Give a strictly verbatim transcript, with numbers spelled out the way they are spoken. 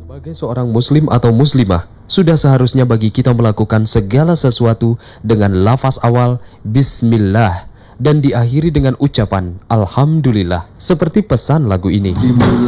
Sebagai seorang muslim atau muslimah, sudah seharusnya bagi kita melakukan segala sesuatu dengan lafaz awal Bismillah dan diakhiri dengan ucapan Alhamdulillah, seperti pesan lagu ini.